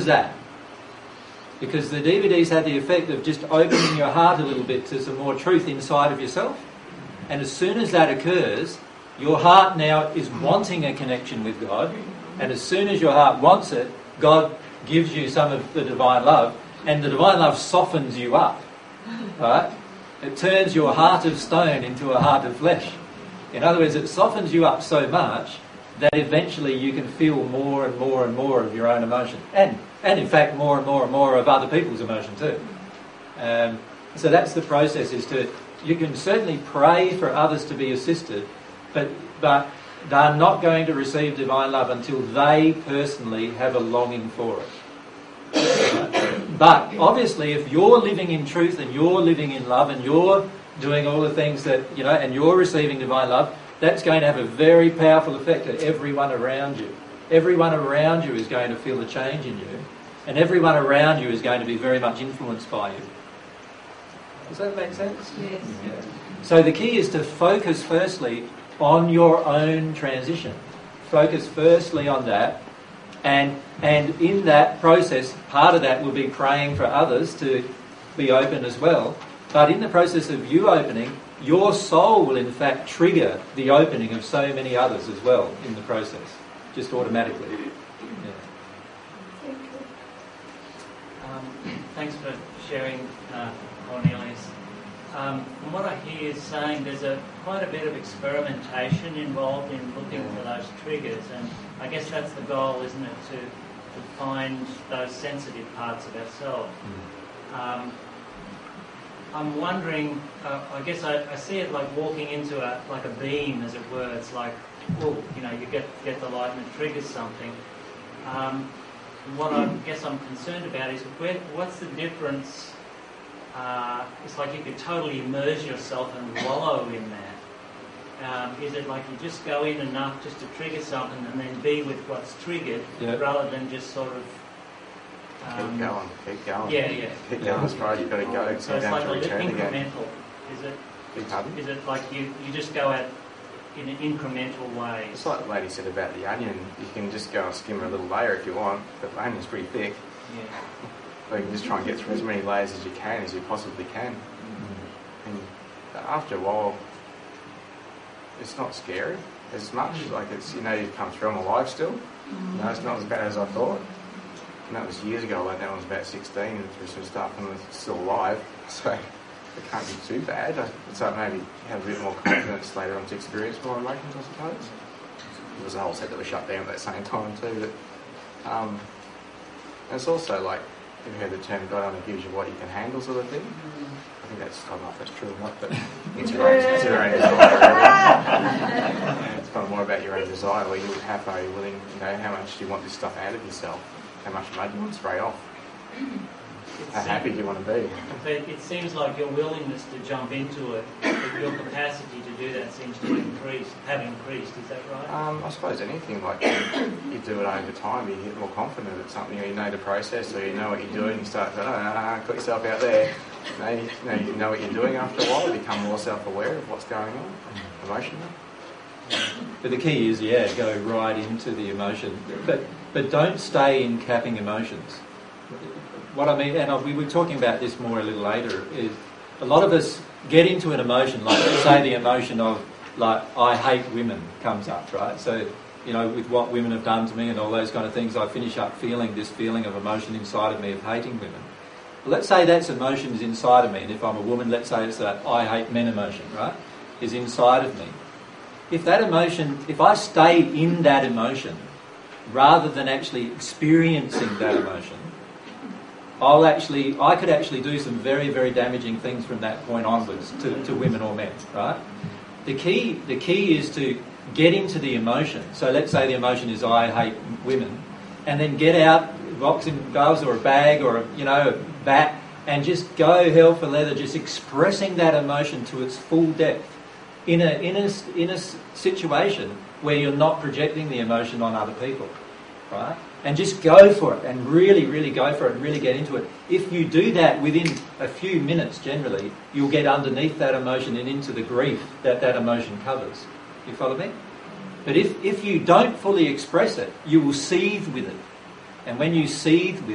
as that? Because the DVDs had the effect of just opening your heart a little bit to some more truth inside of yourself. And as soon as that occurs, your heart now is wanting a connection with God. And as soon as your heart wants it, God gives you some of the divine love. And the divine love softens you up. Right? It turns your heart of stone into a heart of flesh. In other words, it softens you up so much that eventually you can feel more and more and more of your own emotion. And in fact, more and more and more of other people's emotion too. So that's the process, you can certainly pray for others to be assisted, but they're not going to receive divine love until they personally have a longing for it. But obviously, if you're living in truth and you're living in love and you're doing all the things that, and you're receiving divine love, that's going to have a very powerful effect on everyone around you. Everyone around you is going to feel a change in you, and everyone around you is going to be very much influenced by you. Does that make sense? Yes. Yeah. So the key is to focus firstly on your own transition. Focus firstly on that, and in that process, part of that will be praying for others to be open as well. But in the process of you opening, your soul will in fact trigger the opening of so many others as well in the process, just automatically. Yeah. Thanks for sharing, Cornelius. From what I hear you saying, there's quite a bit of experimentation involved in looking for those triggers, and I guess that's the goal, isn't it, to find those sensitive parts of ourselves. I'm wondering, I guess I see it like walking into a beam, as it were. It's like, you get the light and it triggers something. What I guess I'm concerned about is what's the difference? It's like you could totally immerse yourself and wallow in that. Is it like you just go in enough just to trigger something and then be with what's triggered, rather than just sort of... keep going. Keep going as far as you've got to go. So it's like return incremental, again. Is it like you just go out in an incremental way? It's like the lady said about the onion. You can just go and skim a little layer if you want, but the onion's pretty thick. Yeah. Or you can just try and get through as many layers as you possibly can. Mm-hmm. And after a while, it's not scary as much. Like you've come through. I'm alive still. It's not as bad as I thought. And that was years ago. I learned that when I was about 16 and through some stuff, and I was still alive. So it can't be too bad. So maybe have a bit more confidence later on to experience more emotions, I suppose. There was a whole set that was shut down at that same time too. But and it's also like, have you heard the term God only gives you what you can handle sort of thing? I think I don't know if that's true or not, but it's your own desire. It's kind of more about your own desire. How far are you willing, how much do you want this stuff out of yourself? How much mud do you want to spray off? How happy do you want to be? But it seems like your willingness to jump into it, your capacity to do that seems to have increased. Is that right? I suppose anything, like you do it over time, you get more confident at something, you know the process, or you know what you're doing, you start to put yourself out there. You know what you're doing after a while, you become more self-aware of what's going on, emotionally. But the key is, go right into the emotion. But don't stay in capping emotions. What I mean, and we were talking about this more a little later, is a lot of us get into an emotion, like say the emotion of, like, I hate women comes up, right? So, with what women have done to me and all those kind of things, I finish up feeling this feeling of emotion inside of me of hating women. Well, let's say that's emotions inside of me, and if I'm a woman, let's say it's that I hate men emotion, right, is inside of me. If I stay in that emotion, rather than actually experiencing that emotion, I could actually do some very, very damaging things from that point onwards to women or men, right? The key is to get into the emotion. So let's say the emotion is I hate women, and then get out boxing gloves or a bag or a bat, and just go hell for leather, just expressing that emotion to its full depth in a situation where you're not projecting the emotion on other people, right? And just go for it, and really, really go for it, and really get into it. If you do that within a few minutes, generally, you'll get underneath that emotion and into the grief that emotion covers. You follow me? But if you don't fully express it, you will seethe with it. And when you seethe with